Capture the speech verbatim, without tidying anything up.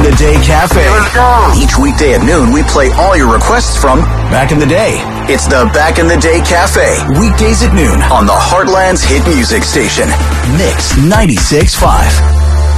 the Day Cafe. Let's go. Each weekday at noon, we play all your requests from back in the day. It's the Back in the Day Cafe. Weekdays at noon on the Heartland's hit music station, Mix ninety-six point five.